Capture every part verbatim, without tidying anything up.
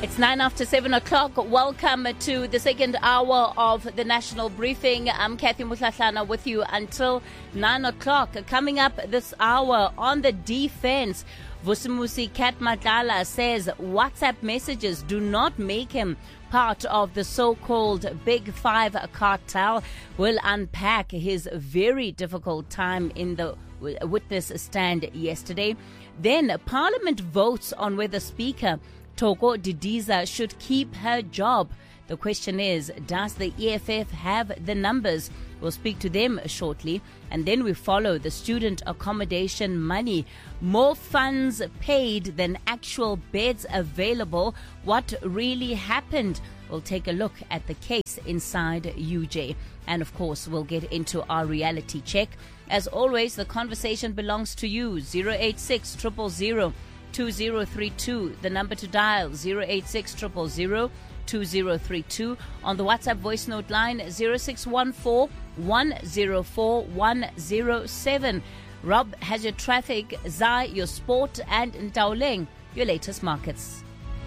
It's nine after seven o'clock. Welcome to the second hour of the national briefing. I'm Kathy Mutlahlana with you until nine o'clock. Coming up this hour on the defense, Vusimusi Kat Madlala says WhatsApp messages do not make him part of the so-called Big Five cartel. We'll unpack his very difficult time in the witness stand yesterday. Then Parliament votes on whether Speaker Thoko Didiza should keep her job. The question is, does the E F F have the numbers? We'll speak to them shortly. And then we follow the student accommodation money. More funds paid than actual beds available. What really happened? We'll take a look at the case inside U J. And of course, we'll get into our reality check. As always, the conversation belongs to you. zero eight six, zero zero zero, two zero three two. The number to dial, zero eight six, zero zero zero, two zero three two. On the WhatsApp voice note line, zero six one four, one zero four, one zero seven. Rob has your traffic, Zai your sport, and Ntaoleng your latest markets.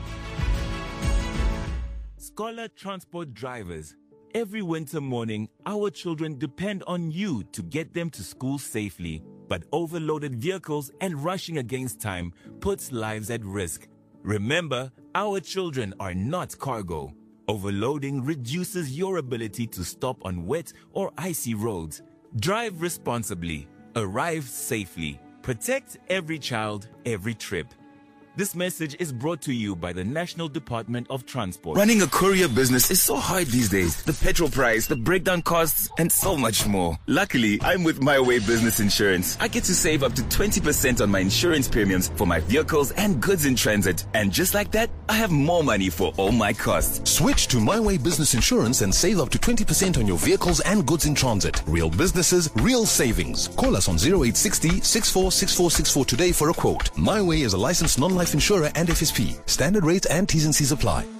Scholar Transport drivers, every winter morning, our children depend on you to get them to school safely. But overloaded vehicles and rushing against time puts lives at risk. Remember, our children are not cargo. Overloading reduces your ability to stop on wet or icy roads. Drive responsibly. Arrive safely. Protect every child, every trip. This message is brought to you by the National Department of Transport. Running a courier business is so hard these days. The petrol price, the breakdown costs, and so much more. Luckily, I'm with My Way Business Insurance. I get to save up to twenty percent on my insurance premiums for my vehicles and goods in transit. And just like that, I have more money for all my costs. Switch to My Way Business Insurance and save up to twenty percent on your vehicles and goods in transit. Real businesses, real savings. Call us on zero eight six zero, six four six four six four today for a quote. My Way is a licensed non-life insurer and F S P. Standard rates and T's and C's apply.